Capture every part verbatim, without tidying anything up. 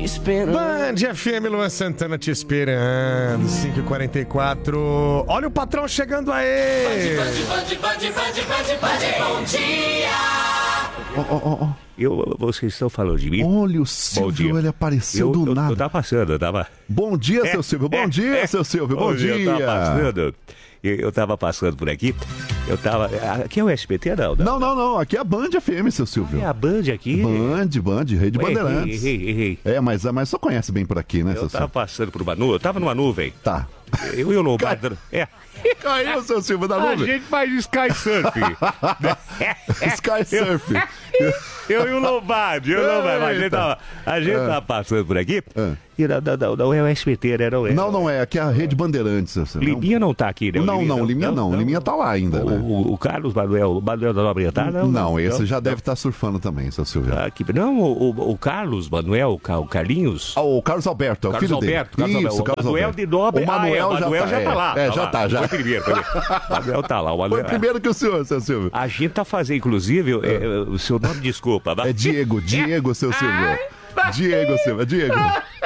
esperando. Band F M, Luan Santana te esperando. cinco e quarenta e quatro. Olha o patrão chegando aí. Band, Band, Band, Band, Band, Band, bom dia. Ó, ó, ó. Eu, vocês estão falando de mim? Olha o Silvio, ele apareceu eu, do eu, nada. Eu tava passando, eu tava... Bom dia, é, seu Silvio, bom é, dia, é. seu Silvio, bom, bom dia. dia. Eu tava passando, eu, eu tava passando por aqui, eu tava... Aqui é o S B T, não? Não, não, não, aqui é a Band F M, seu Silvio. Ah, é a Band aqui? Band, Band, Rede Bandeirantes. Errei, errei, errei. É, mas, mas só conhece bem por aqui, né, eu seu Silvio? Eu tava passando por uma nuvem, eu tava numa nuvem. Tá. Eu e o Lombardo... É... Caiu, seu Silvio, da nuvem. A gente faz Sky Surf. Sky Surf. Eu, eu e o Lombardi, eu e o Lombardi. A gente tava, a gente tava passando por aqui. É. E não, não, não é o S B T, né? Não, é. não, não é. Aqui é a Rede Bandeirantes, seu Silvio. Liminha não tá aqui, né? Não, Liminha, não, Liminha não. não. Liminha tá lá ainda, o, né? O, o Carlos Manuel, o Manuel da Nobre tá? Não, não, esse não, já não. deve estar tá surfando também, seu Silvio. Ah, que, não, o, o, o Carlos Manuel, o Carlinhos. Ah, o Carlos Alberto, é o Carlos filho Alberto, dele. Carlos Isso, Alberto. Carlos O Manuel Alberto. de Nobre. O Manuel, ah, é, o Manuel já, já tá, tá lá. É, tá já lá. tá, já. Foi primeiro, foi primeiro. O Manuel tá lá. O Manuel... Foi primeiro que o senhor, seu Silvio. A gente tá fazendo, inclusive, é. É, o seu nome, desculpa. É Diego, Diego, seu Silvio. Diego, Silvio, é Diego.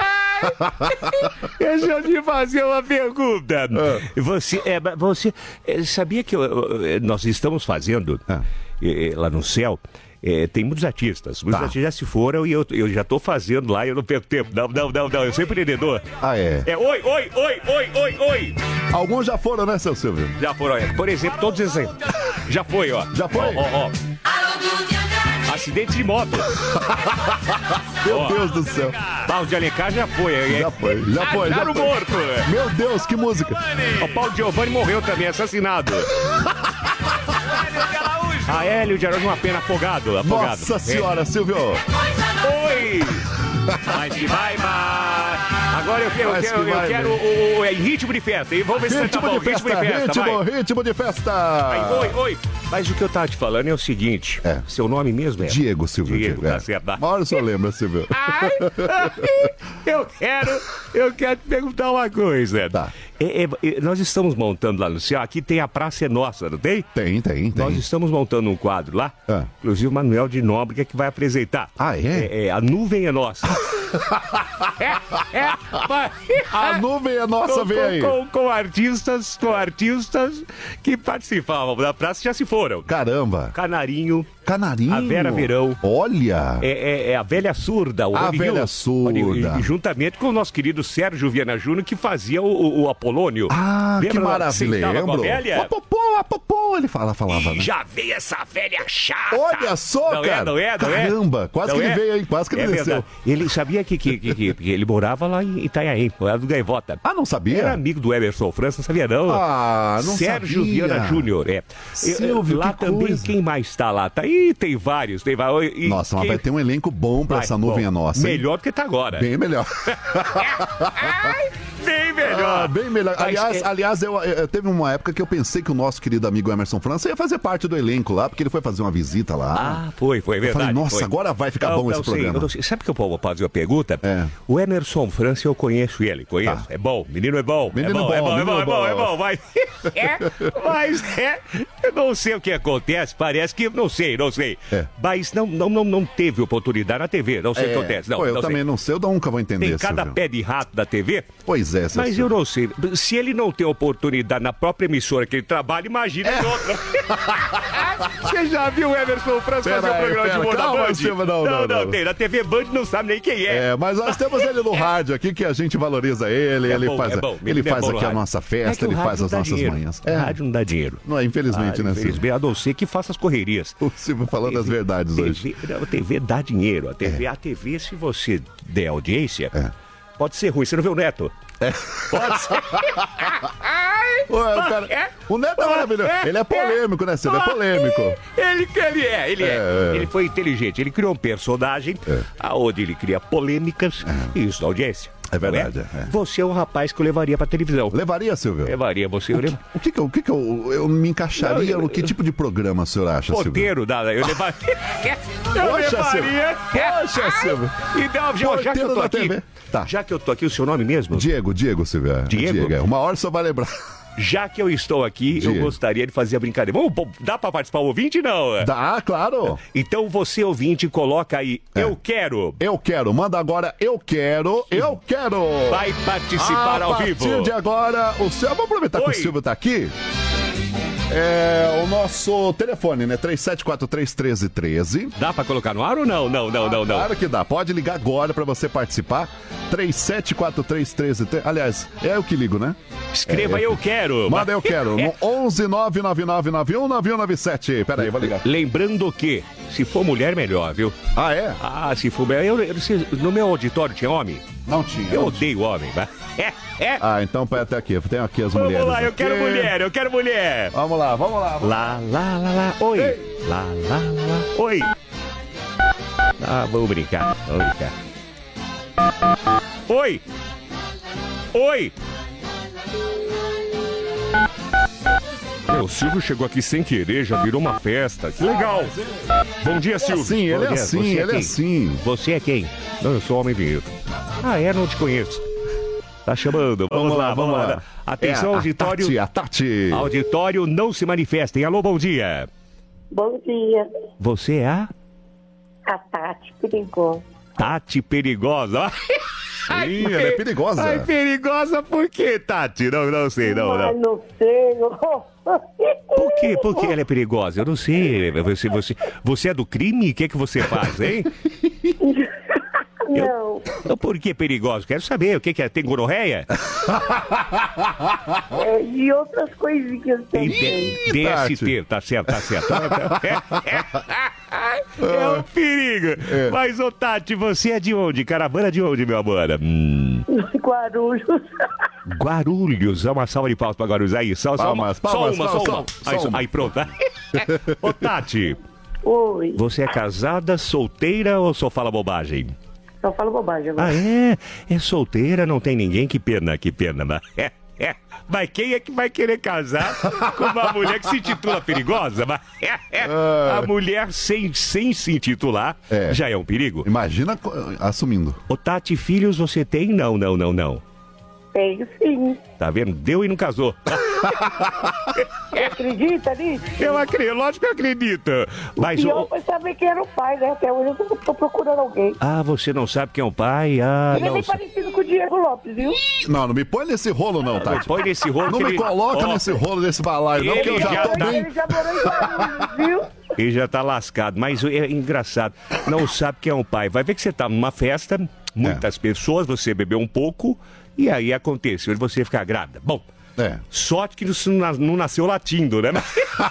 Deixa eu te fazer uma pergunta. Ah. Você, é, você é, sabia que eu, eu, nós estamos fazendo ah. é, lá no céu? É, tem muitos artistas, muitos tá. artistas já se foram e eu, eu já tô fazendo lá e eu não perco tempo. Não, não, não, não, eu sou empreendedor. Ah, é? É oi, oi, oi, oi, oi, oi. Alguns já foram, né, seu Silvio? Já foram, é. Por exemplo, todos esses. Já foi, ó. Já foi? Ó, ó, ó. Acidente de moto. Meu ó, Deus do céu. Paulo de Alencar já foi. É. Já foi, já foi. Já foi. morto. Meu Deus, que música. O Paulo Giovanni morreu também, assassinado. A Hélio de Araújo, uma pena, afogado, afogado. Nossa senhora, é. Silvio. Oi! Vai que vai, mas... Agora eu quero, eu quero, que vai, eu quero o, o, em ritmo de festa. E vamos ver se tá bom. De festa, ritmo de festa, ritmo, vai. ritmo de festa. Vai, oi, oi. Mas o que eu tava te falando é o seguinte. É. Seu nome mesmo é? Diego, Silvio. Diego, Diego tá é. certo. Uma hora só lembra, Silvio. Ai, eu quero, eu quero te perguntar uma coisa. Tá. É, é, nós estamos montando lá no céu, aqui tem a Praça é Nossa, não tem? Tem, tem, tem. Nós estamos montando um quadro lá, ah. inclusive o Manuel de Nóbrega que vai apresentar. Ah, é? É, é a nuvem é nossa. é, é, mas... A nuvem é nossa, com, vem com, aí. Com, com artistas, com artistas que participavam da praça já se foram. Caramba. Canarinho. Canarinho. A Vera Verão. Olha. É, é, é a Velha Surda. O a Rony Velha Hill, Surda. E, e, juntamente com o nosso querido Sérgio Viana Júnior, que fazia o, o, o Apolônio. Ah, lembra? Que maravilha. Lembro. Com a velha? O Apopô, Apopô, ele fala, falava, e né? já veio essa velha chata. Olha só, não cara. É, não é, não é? Caramba, quase não que é? ele veio aí, quase que ele é desceu. Verdade. Ele sabia que, que, que, que, que ele morava lá em Itanhaém, era do Gaivota. Ah, não sabia? Era amigo do Emerson França, não sabia não. Ah, não Sérgio sabia. Viana Júnior, é. Silvio, lá que também, coisa. Quem mais tá lá? Tá aí, tem vários, tem vários. E Nossa, mas quem... vai ter um elenco bom pra vai, essa nuvem bom, é nossa. Hein? Melhor do que tá agora. Bem melhor. Bem melhor. Ah, bem melhor. Mas, aliás, é... aliás eu, eu, teve uma época que eu pensei que o nosso querido amigo Emerson França ia fazer parte do elenco lá, porque ele foi fazer uma visita lá. Ah, foi, foi, verdade. Eu falei, nossa, foi. agora vai ficar não, bom não esse sei, programa. não sei. Sabe que eu vou fazer uma pergunta? É. O Emerson França, eu conheço ele, conheço. Tá. É bom, menino é bom. Menino é bom, é bom, menino é bom, é bom, é bom, mas... é, mas é, eu não sei o que acontece, parece que, não sei, não sei. É. Mas não, não, não, não teve oportunidade na T V, não sei o É. que acontece. Não, Pô, eu não também sei. não sei, eu nunca vou entender. Tem cada Silvio. pé de rato da T V. Pois é, Mas Silvio. eu não sei. Se ele não tem oportunidade na própria emissora que ele trabalha, imagina É. em outra. Você já viu o Emerson França Pera fazer o aí, programa pera, de humor da calma, Band? Silvio, não, não, não, não. tem. Na T V Band não sabe nem quem é. É, mas nós temos ele no rádio aqui, que a gente valoriza ele, É ele bom, faz, é bom. ele É faz bom no aqui a rádio. nossa É festa, que o ele rádio faz não as dá nossas dinheiro. manhãs. O rádio não dá dinheiro. Não é, infelizmente, Ah, né, Silvio? infelizmente, a não ser que faça as correrias. O Silvio falando as verdades T V, hoje. não, a T V dá dinheiro. A T V, a T V, se você der audiência, É. pode ser ruim. Você não vê o Neto? É. Pode ser. Ué, o, cara, o Neto é maravilhoso. Ele é polêmico, né, Silvio? É polêmico. Ele, ele é, ele é. É, é. Ele foi inteligente. Ele criou um personagem É. aonde ele cria polêmicas e isso dá audiência. É verdade, Não é. Você é um rapaz que eu levaria pra televisão. Levaria, Silvio? Levaria você. Eu levo... O que que, eu- o que, que eu, eu me encaixaria? Não, eu- No que tipo de programa o senhor acha, Silvio? Porteiro, da, eu levaria. Eu Poxa, levaria. Poxa, Silvio. Então, já, já que eu Porteiro tô da aqui. T V. Tá. Já que eu tô aqui, o seu nome mesmo? Diego, Diego, Silvio. é. Diego? é. Uma hora só vai lembrar. Já que eu estou aqui, Diga. eu gostaria de fazer a brincadeira. Vamos, pô, dá pra participar o ouvinte, não? Dá, claro. Então você, ouvinte, coloca aí, É. eu quero. Eu quero. Manda agora, eu quero, eu quero. Vai participar ao vivo. A partir de agora, o Silvio... Vamos aproveitar Oi. que o Silvio tá aqui. É o nosso telefone, né? três sete quatro três, um três um três. Dá pra colocar no ar ou não? Não, não, não, não. Claro que dá. Pode ligar agora pra você participar. três sete quatro três, um três um três. Aliás, é eu que ligo, né? Escreva É, é. eu quero. Manda eu quero. No onze nove nove nove nove um nove um nove sete. Pera aí, vou ligar. Lembrando que, se for mulher, melhor, viu? Ah, é? Ah, se for mulher... Eu, eu, não sei, no meu auditório tinha homem? Não tinha. Eu não odeio homem, mas... É, é. Ah, então pera até aqui. Tem aqui as Vamos mulheres. lá, eu aqui. quero mulher, eu quero mulher. Vamos lá, vamos lá. Vamos lá. Lá, lá, lá, lá. Oi. Ei. Lá, lá, lá. Oi. Ah, vamos brincar, vamos brincar. Oi. Oi. Meu, o Silvio chegou aqui sem querer, já virou uma festa. Que legal. Bom dia, Silvio. Sim, ele Bom é dia. assim, Você ele é quem? assim. Você é quem? Não, eu sou homem vinheta. Ah, é? Não te conheço. Tá chamando. Vamos, lá, vamos lá. Atenção, É a auditório. Tati, a Tati. Auditório, não se manifestem. Alô, bom dia. Bom dia, Você é a a Tati Perigosa. Tati Perigosa. Ih, ela é perigosa. Ai, perigosa por quê, Tati? Não, não sei, não, Mas não. não sei. não. Por quê? Por que ela é perigosa? Eu não sei. Você, você, você é do crime? O que é que você faz, hein? Não, Então, por que perigosa? Quero saber. O que, que é? Tem gonorreia? é, e outras coisinhas Tem também. D- D S T. Tá certo, tá certo. É um perigo. É. Mas, ô Tati, você é de onde? Caravana de onde, meu amor? Hum, Guarulhos. Guarulhos. Dá uma salva de palmas pra Guarulhos. Aí, só, só uma. Palmas, palmas, só uma, palmas, só uma. só Aí, uma. aí, pronto. Ô, Tati, Oi. você é casada, solteira ou só fala bobagem? Só falo bobagem agora. Ah, é? É solteira, não tem ninguém? Que pena, que pena. Mas, é, é. Mas quem é que vai querer casar com uma mulher que se intitula perigosa? Mas, é, é. A mulher sem, sem se intitular É. já é um perigo. Imagina co- assumindo. Ô, Tati, filhos você tem? Não, não, não, não. Tenho sim. Tá vendo? Deu e não casou. Você acredita nisso? Eu acredito, lógico que eu acredito. Mas, E eu ô, fui saber quem era o pai, né? Até hoje eu tô, tô procurando alguém. ah, você não sabe quem é o pai? Ah, Ele é não. bem parecido com o Diego Lopes, viu? Não, não me põe nesse rolo, não, Tati. Põe nesse rolo Não que me ele... coloca Ó, nesse rolo, nesse balaio, não, que eu Ele já já tô tá- bem. Ele já morou em Guarulhos, viu? Ele já tá lascado, mas é engraçado. Não sabe quem é um pai. Vai ver que você tá numa festa, muitas É. pessoas, você bebeu um pouco, e aí aconteceu de você ficar grávida. Bom, É. sorte que isso não não nasceu latindo, né?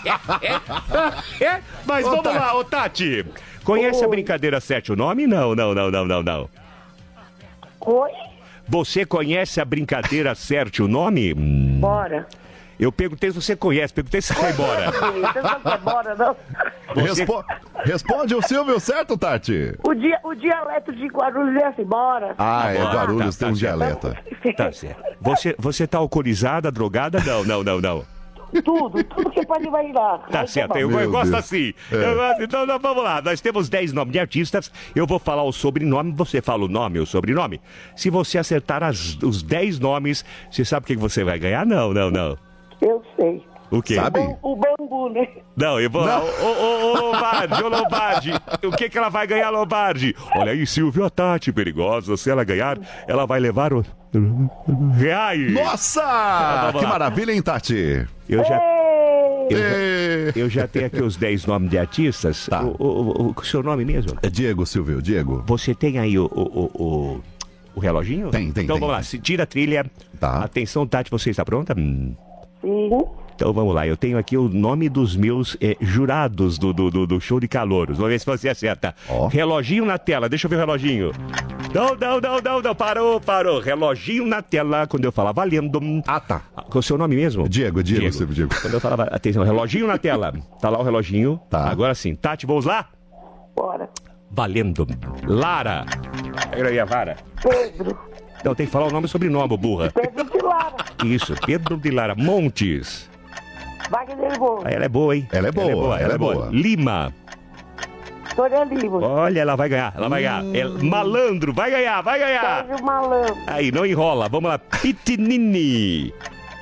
É, mas Ô, vamos Tati. lá, ô Tati. Conhece a Oi. brincadeira Sete o Nome? Não, não, não, não, não, não. Oi? Você conhece a brincadeira Acerte o Nome? Hum, Bora. eu perguntei se você conhece, perguntei se você vai embora. Você não quer bora, não? Você- Respo- Responde o Silvio certo, Tati? O, dia, o dialeto de Guarulhos é assim, bora. Ah, é, Bora. Guarulhos Tá, tem um tá certo. dialeto. Tá certo. Você, você tá alcoolizada, drogada? Não, não, não, não. Tudo, tudo que você pode imaginar. Tá Vai certo, tomar. eu, Meu eu gosto Deus. assim. É. Eu gosto, então nós vamos lá. Nós temos dez nomes de artistas. Eu vou falar o sobrenome, você fala o nome ou o sobrenome. Se você acertar as- os dez nomes, você sabe o que que você vai ganhar? Não, não, não. Eu sei. O quê? Sabe? O, o bambu, né? Não, eu vou lá. Ô, ô, ô, Lombardi, ô, Lombardi. O que que ela vai ganhar, Lombardi? Olha aí, Silvio, a Tati perigosa. Se ela ganhar, ela vai levar o... reais. Nossa! vamos Que lá. maravilha, hein, Tati? Eu já... Ei, Eu já, Ê, eu já tenho aqui os dez nomes de artistas. Tá. O, o, o, o seu nome mesmo? É Diego, Silvio, Diego. Você tem aí o, o, o, o, o reloginho? Tem, tem, Então tem, vamos lá, tem. se tira a trilha. Tá. Atenção, Tati, você está pronta? Hum. sim. Então vamos lá, eu tenho aqui o nome dos meus eh, jurados do, do, do, do show de calouros. Vamos ver se você acerta. Ó. Reloginho na tela, deixa eu ver o reloginho. Não, não, não, não, não, parou, parou. Reloginho na tela, quando eu falar valendo. Ah, tá. Qual é o seu nome mesmo? Diego, Diego, Silvio, Diego. Quando eu falava, atenção, reloginho na tela. Tá lá o reloginho. Tá. Agora sim. Tati, vamos lá? Bora. Valendo. Lara. Pega aí a vara. Pedro. Então tem que falar o nome e sobrenome, burra. Pedro de Lara. Isso, Pedro de Lara Montes. Wagner Bom. Ah, ela é boa, hein? Ela é boa, ela é boa. Lima. Vitória Lima. Olha, ela vai ganhar, ela vai ganhar. É malandro, vai ganhar, vai ganhar. Sérgio Malandro. Aí, não enrola. Vamos lá. Pitinini.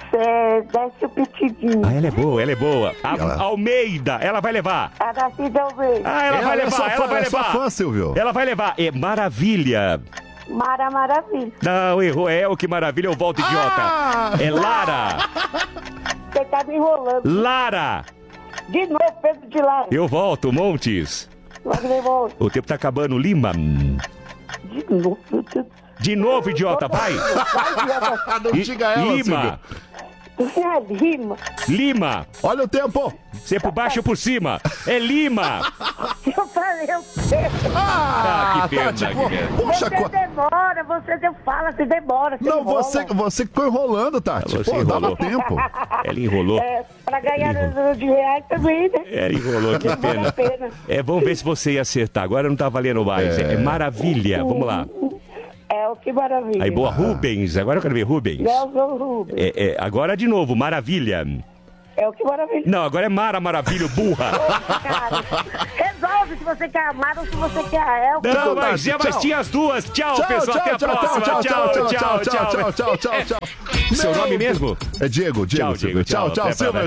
É, desce o pitidinho. Ah, ela é boa, ela é boa. A- Ela- Almeida, ela vai levar. A Narcisa Almeida. Ah, ela, Ela vai é levar, sua ela fã, vai é sua levar. fã, Silvio. Ela vai levar. É Maravilha. Mara Maravilha. Não, errou. É o que maravilha, eu volto, idiota. Ah! É Lara. Você tá me enrolando. Lara. De novo, Pedro de Lara. Eu volto, Montes. Wagner Moura. O tempo tá acabando. Lima. De novo, meu Deus. De novo, idiota, vai. Vai, idiota. Ah, não I- diga ela, Lima. Silvio. Você é Lima. Lima. Olha o tempo. Você por baixo ou por cima? É Lima. Eu falei, eu sei. Ah, que pena, Tati, que pô, pena. poxa, Você co- demora, você de- fala, você demora. Você não, enrola. você, você ficou enrolando, Tati. Você Pô, dava enrolou. tempo. Ela enrolou. É, pra ganhar número de reais também, né? Ela enrolou, que Vale pena. a pena. É, vamos ver se você ia acertar. Agora não tá valendo mais. É, é maravilha. Vamos lá. É, o que maravilha. Aí, boa, Rubens. Agora eu quero ver Rubens. Nelson Rubens. É, é, agora de novo, maravilha. É o que maravilha. Não, agora é Mara Maravilha, burra. Cara, resolve se você quer amar ou se você quer a El. Não, mas, Tati, é, mas tchau. tinha as duas. Tchau, Tchau, pessoal. tchau, Até a tchau, próxima. tchau, tchau, tchau, tchau, tchau, tchau, tchau, tchau, tchau. Seu nome mesmo? É Diego, Diego, Tchau, Silvio. Diego. Tchau, tchau, Até Silvio. pra-